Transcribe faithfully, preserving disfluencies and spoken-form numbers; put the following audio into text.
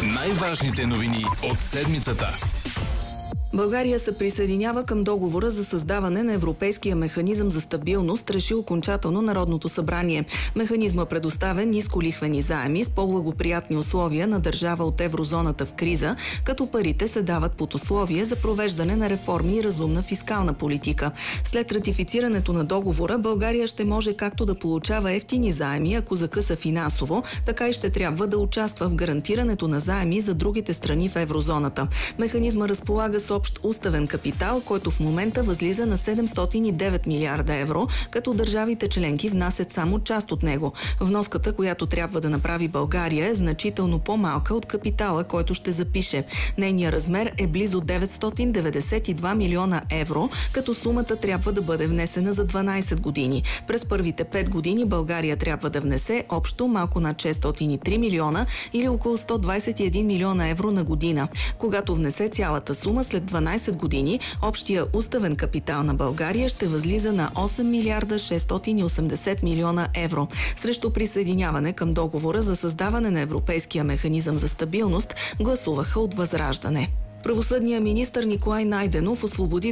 Най-важните новини от седмицата. България се присъединява към договора за създаване на Европейския механизъм за стабилност, реши окончателно Народното събрание. Механизма предоставя нисколихвени заеми с по-благоприятни условия на държава от еврозоната в криза, като парите се дават под условие за провеждане на реформи и разумна фискална политика. След ратифицирането на договора, България ще може както да получава ефтини заеми, ако закъса финансово, така и ще трябва да участва в гарантирането на заеми за другите страни в еврозоната. Механизма разполага с общ уставен капитал, който в момента възлиза на седемстотин и девет милиарда евро, като държавите членки внасят само част от него. Вноската, която трябва да направи България, е значително по-малка от капитала, който ще запише. Нейният размер е близо деветстотин деветдесет и два милиона евро, като сумата трябва да бъде внесена за дванайсет години. През първите пет години България трябва да внесе общо малко над шестстотин и три милиона или около сто двайсет и един милиона евро на година. Когато внесе цялата сума след дванайсет години, общия уставен капитал на България ще възлиза на осем милиарда шестстотин и осемдесет милиона евро. Срещу присъединяване към договора за създаване на Европейския механизъм за стабилност гласуваха от Възраждане. Правосъдният министър Николай Найденов освободи